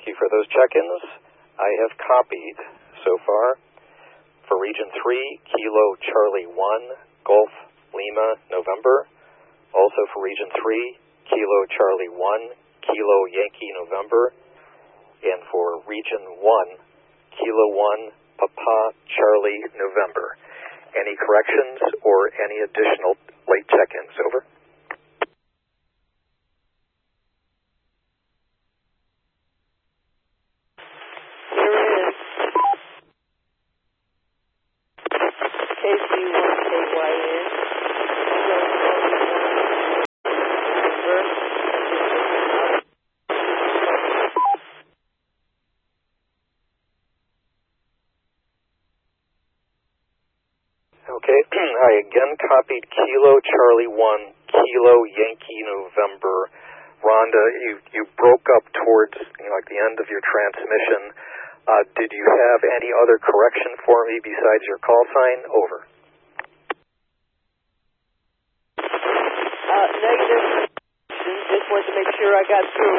Thank you for those check-ins. I have copied so far for Region 3, Kilo Charlie 1, Golf Lima, November. Also for Region 3, Kilo Charlie 1, Kilo Yankee, November. And for Region 1, Kilo 1, Papa Charlie, November. Any corrections or any additional late check-ins? Over. Okay, I again copied Kilo Charlie 1, Kilo Yankee, November. Rhonda, you broke up towards like the end of your transmission. Did you have any other correction for me besides your call sign? Over. Negative. Just wanted to make sure I got through.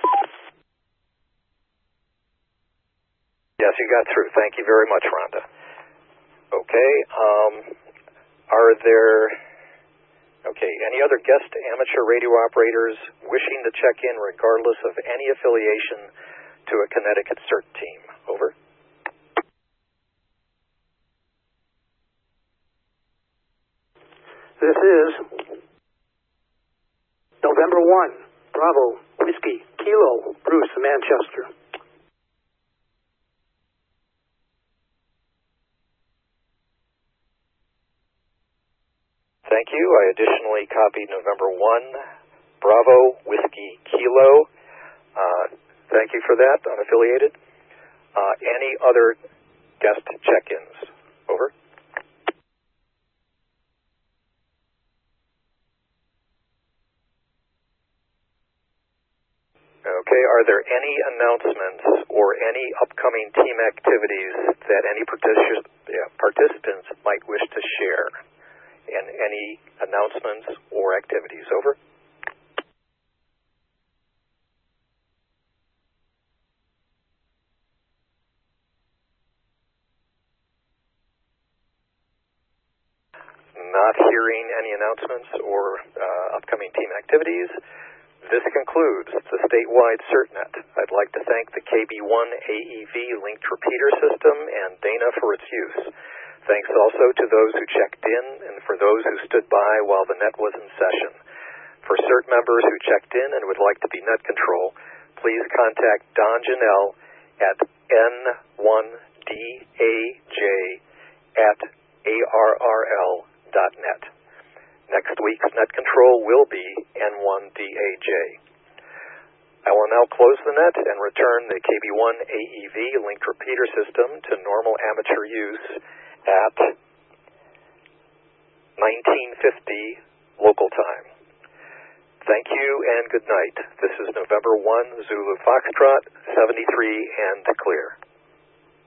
Yes, you got through. Thank you very much, Rhonda. Okay, are there, any other guest amateur radio operators wishing to check in regardless of any affiliation to a Connecticut CERT team? Over. This is November 1, Bravo, Whiskey, Kilo, Bruce, Manchester. Thank you. I additionally copied November 1, Bravo, Whiskey, Kilo. Thank you for that, unaffiliated. Any other guest check-ins? Over. Okay, are there any announcements or any upcoming team activities that any participants might wish to share? And any announcements or activities? Over. Not hearing any announcements or upcoming team activities. This concludes the statewide CERTNet. I'd like to thank the KB1 AEV linked repeater system and Dana for its use. Thanks also to those who checked in and for those who stood by while the net was in session. For CERT members who checked in and would like to be net control, please contact Don Janelle at n1daj@arrl.net. Next week's net control will be N1DAJ. I will now close the net and return the KB1 AEV linked repeater system to normal amateur use at 1950 local time. Thank you and good night. This is November 1, Zulu Foxtrot, 73 and clear.